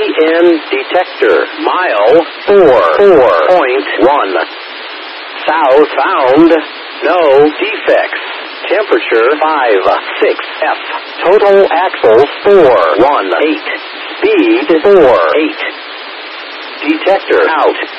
EN detector. Mile 4.1. South found. No defects. Temperature 5.6 F. Total axles 4.18. Speed 4.8. Detector out.